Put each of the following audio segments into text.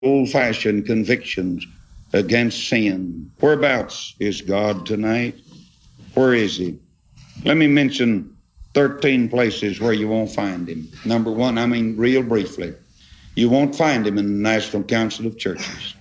old-fashioned convictions against sin. Whereabouts is God tonight? Where is He? Let me mention 13 places where you won't find Him. Number one, real briefly, you won't find Him in the National Council of Churches.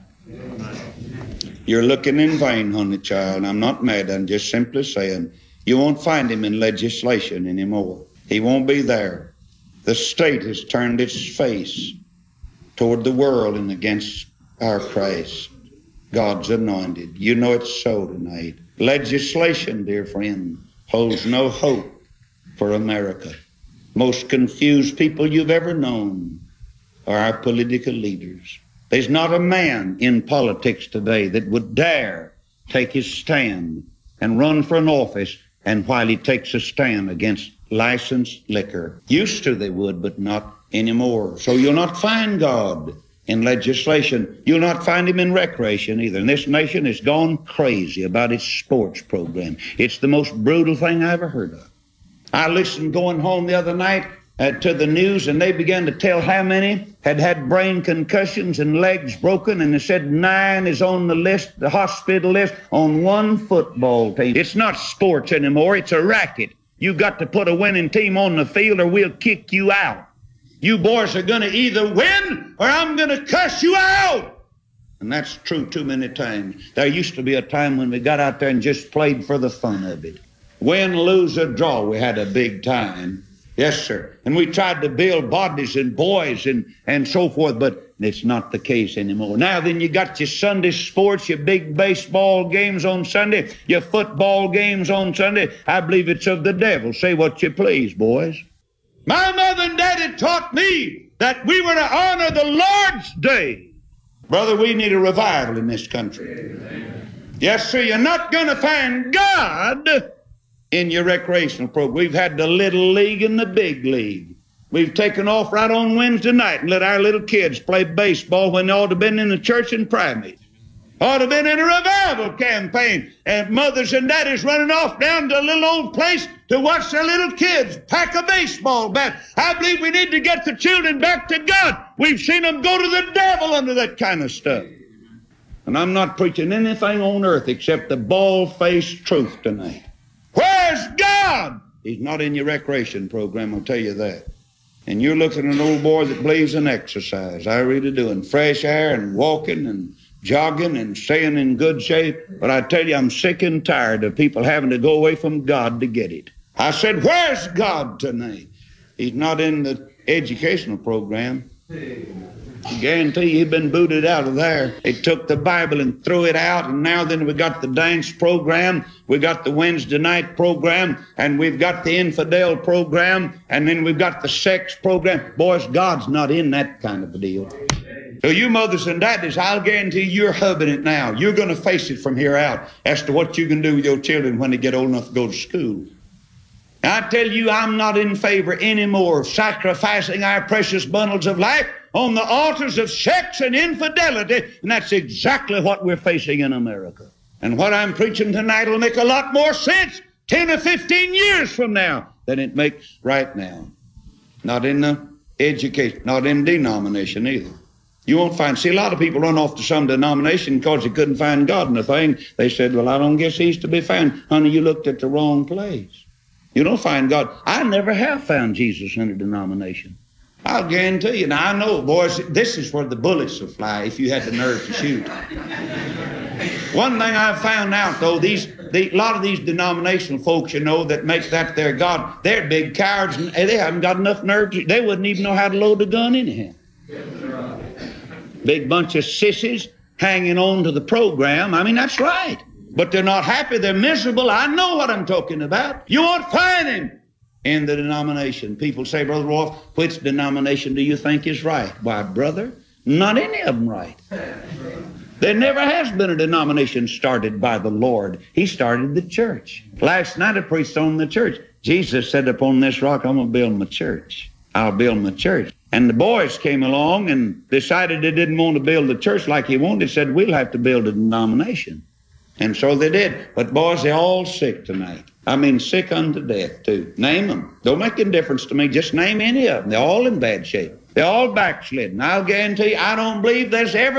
You're looking in vain, honey child. I'm not mad. I'm just simply saying you won't find Him in legislation anymore. He won't be there. The state has turned its face toward the world and against our Christ, God's anointed. You know it's so tonight. Legislation, dear friend, holds no hope for America. Most confused people you've ever known are our political leaders. There's not a man in politics today that would dare take his stand and run for an office and while he takes a stand against licensed liquor. Used to they would, but not anymore. So you'll not find God in legislation. You'll not find Him in recreation either. And this nation has gone crazy about its sports program. It's the most brutal thing I ever heard of. I listened going home the other night to the news, and they began to tell how many had had brain concussions and legs broken, and they said 9 is on the list, the hospital list, on one football team. It's not sports anymore. It's a racket. You got to put a winning team on the field or we'll kick you out. You boys are going to either win or I'm going to cuss you out. And that's true too many times. There used to be a time when we got out there and just played for the fun of it. Win, lose, or draw, we had a big time. Yes, sir. And we tried to build bodies and boys and so forth, but it's not the case anymore. Now then, you got your Sunday sports, your big baseball games on Sunday, your football games on Sunday. I believe it's of the devil. Say what you please, boys. My mother and daddy taught me that we were to honor the Lord's Day. Brother, we need a revival in this country. Yes, sir. You're not going to find God in your recreational program. We've had the little league and the big league. We've taken off right on Wednesday night and let our little kids play baseball when they ought to have been in the church and primate. Ought to have been in a revival campaign. And mothers and daddies running off down to a little old place to watch their little kids pack a baseball bat. I believe we need to get the children back to God. We've seen them go to the devil under that kind of stuff. And I'm not preaching anything on earth except the bald-faced truth tonight. Where's God? He's not in your recreation program, I'll tell you that. And you're looking at an old boy that believes in exercise. I really do. And fresh air and walking and jogging and staying in good shape. But I tell you, I'm sick and tired of people having to go away from God to get it. I said, where's God tonight? He's not in the educational program. I guarantee you he'd been booted out of there. They took the Bible and threw it out, and now then we got the dance program, we got the Wednesday night program, and we've got the infidel program, and then we've got the sex program. Boys, God's not in that kind of a deal. So you mothers and daddies, I'll guarantee you're hubbing it now. You're going to face it from here out as to what you can do with your children when they get old enough to go to school. I tell you, I'm not in favor anymore of sacrificing our precious bundles of life on the altars of sex and infidelity, and that's exactly what we're facing in America. And what I'm preaching tonight will make a lot more sense 10 or 15 years from now than it makes right now. Not in the education, not in denomination either. You won't find, see, a lot of people run off to some denomination because they couldn't find God in the thing. They said, well, I don't guess He's to be found. Honey, you looked at the wrong place. You don't find God. I never have found Jesus in a denomination. I'll guarantee you. Now, I know, boys, this is where the bullets will fly if you had the nerve to shoot. One thing I've found out, though, a lot of these denominational folks, you know, that make that their God, they're big cowards, and they haven't got enough nerve to, they wouldn't even know how to load a gun anyhow. Big bunch of sissies hanging on to the program. I mean, that's right. But they're not happy. They're miserable. I know what I'm talking about. You won't find Him in the denomination. People say, Brother Rolfe, which denomination do you think is right? Why, brother, not any of them right. There never has been a denomination started by the Lord. He started the church. Last night I preached on the church. Jesus said, upon this rock I'm going to build my church. I'll build my church. And the boys came along and decided they didn't want to build the church like he wanted. They said, we'll have to build a denomination. And so they did. But boys, they're all sick tonight. I mean, sick unto death, too. Name them. Don't make any difference to me. Just name any of them. They're all in bad shape. They're all backslidden. I'll guarantee I don't believe there's ever